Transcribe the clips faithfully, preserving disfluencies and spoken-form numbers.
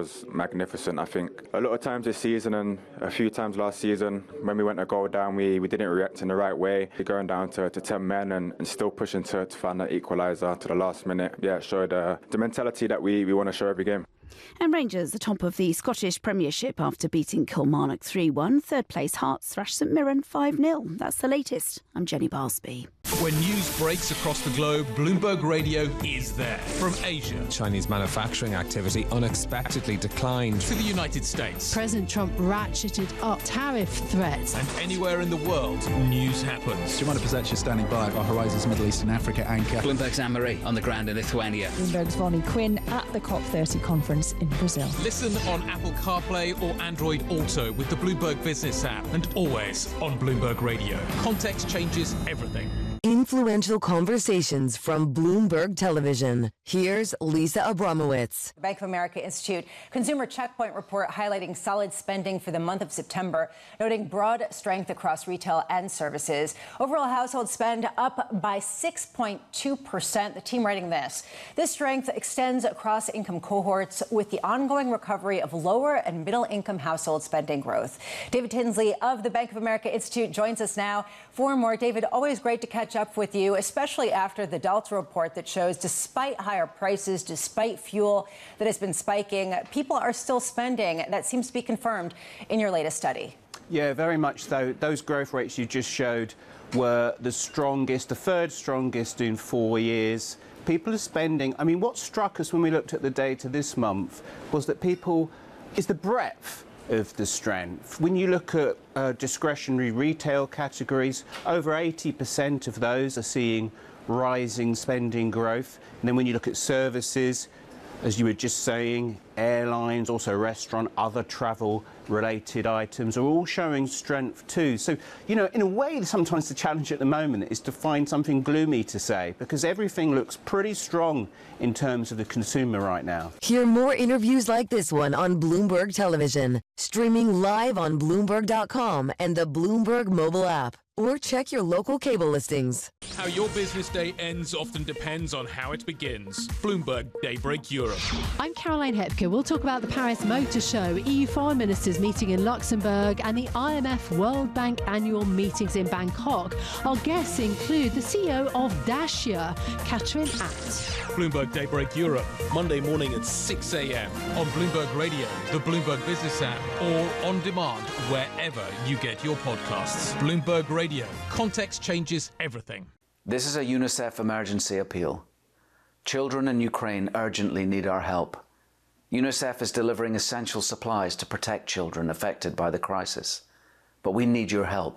was magnificent. I think a lot of times this season and a few times last season, when we went to goal down, we, we didn't react in the right way. We're going down to, to ten men and, and still pushing to, to find that equaliser to the last minute. Yeah, it showed uh, the mentality that we, we want to show every game. And Rangers, atop of the Scottish Premiership after beating Kilmarnock three one. Third place Hearts thrashed St Mirren five nil. That's the latest. I'm Jenny Barsby. When news breaks across the globe, Bloomberg Radio is there. From Asia, Chinese manufacturing activity unexpectedly declined, to the United States, President Trump ratcheted up tariff threats. And anywhere in the world, news happens. Jemima Pezet standing by our Horizons Middle East and Africa anchor. Bloomberg's Anne-Marie on the ground in Lithuania. Bloomberg's Vonnie Quinn at the COP thirty conference in Brazil. Listen on Apple CarPlay or Android Auto with the Bloomberg Business app, and always on Bloomberg Radio. Context changes everything. Influential conversations from Bloomberg Television. Here's Lisa Abramowitz. Bank of America Institute Consumer Checkpoint report highlighting solid spending for the month of September, noting broad strength across retail and services. Overall household spend up by six point two percent. The team writing this. This strength extends across income cohorts with the ongoing recovery of lower and middle income household spending growth. David Tinsley of the Bank of America Institute joins us now for more. David, always great to catch up with you, especially after the Delta report that shows despite higher prices, despite fuel that has been spiking, people are still spending. That seems to be confirmed in your latest study. Yeah, very much so. Those growth rates you just showed were the strongest, the third strongest in four years. People are spending. I mean, what struck us when we looked at the data this month was that people, is the breadth of the strength. When you look at uh, discretionary retail categories, over eighty percent of those are seeing rising spending growth. And then when you look at services, as you were just saying, airlines, also restaurant, other travel-related items are all showing strength too. So, you know, in a way, sometimes the challenge at the moment is to find something gloomy to say, because everything looks pretty strong in terms of the consumer right now. Hear more interviews like this one on Bloomberg Television, streaming live on Bloomberg dot com and the Bloomberg mobile app. Or check your local cable listings. How your business day ends often depends on how it begins. Bloomberg Daybreak Europe. I'm Caroline Hepker. We'll talk about the Paris Motor Show, E U foreign ministers meeting in Luxembourg, and the I M F World Bank annual meetings in Bangkok. Our guests include the C E O of Dacia, Catherine Abt. Bloomberg Daybreak Europe, Monday morning at six a m on Bloomberg Radio, the Bloomberg Business app, or on demand wherever you get your podcasts. Bloomberg Radio. Context changes everything. This is a UNICEF emergency appeal. Children in Ukraine urgently need our help. UNICEF is delivering essential supplies to protect children affected by the crisis. But we need your help.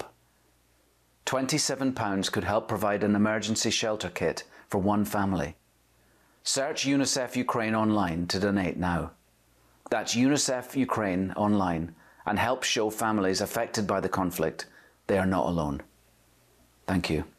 twenty-seven pounds could help provide an emergency shelter kit for one family. Search UNICEF Ukraine online to donate now. That's UNICEF Ukraine online, and help show families affected by the conflict they are not alone. Thank you.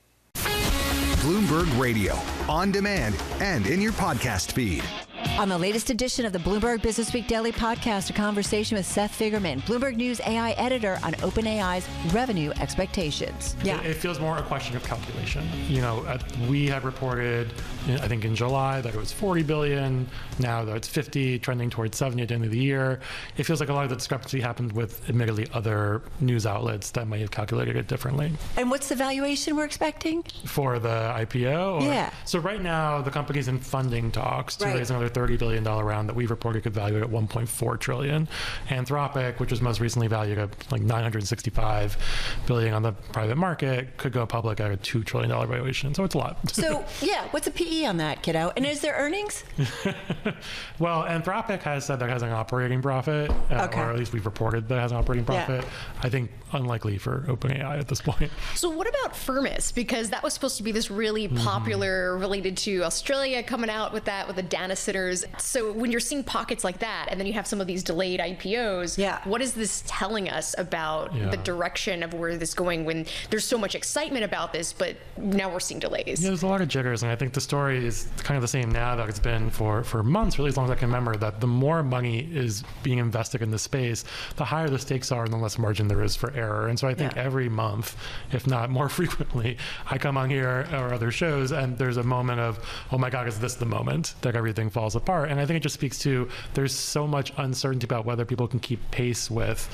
Bloomberg Radio, on demand and in your podcast feed. On the latest edition of the Bloomberg Business Week Daily Podcast, a conversation with Seth Figerman, Bloomberg News A I editor, on OpenAI's revenue expectations. Yeah, it, it feels more a question of calculation. You know, uh, we had reported, I think in July, that it was forty billion. Now that it's fifty, trending towards seventy at the end of the year. It feels like a lot of the discrepancy happened with, admittedly, other news outlets that might have calculated it differently. And what's the valuation we're expecting for the I P O? Or, yeah. So right now, the company's in funding talks to right. raise another thirty billion dollars round that we've reported could value it at one point four trillion dollars. Anthropic, which was most recently valued at like nine hundred sixty-five billion dollars on the private market, could go public at a two trillion dollars valuation. So it's a lot. So yeah, what's the P E on that, kiddo? And is there earnings? Well, Anthropic has said that it has an operating profit, uh, okay. or at least we've reported that it has an operating profit. Yeah. I think unlikely for OpenAI at this point. So what about Firmus? Because that was supposed to be this really popular, mm-hmm. related to Australia, coming out with that, with the data centers. So when you're seeing pockets like that, and then you have some of these delayed I P Os, yeah. what is this telling us about yeah. the direction of where this is going when there's so much excitement about this, but now we're seeing delays? Yeah, there's a lot of jitters, and I think the story is kind of the same now that it's been for, for months, really as long as I can remember, that the more money is being invested in this space, the higher the stakes are and the less margin there is for error. And so I think yeah. every month, if not more frequently, I come on here or other shows, and there's a moment of, oh my God, is this the moment that everything falls apart? apart. And I think it just speaks to there's so much uncertainty about whether people can keep pace with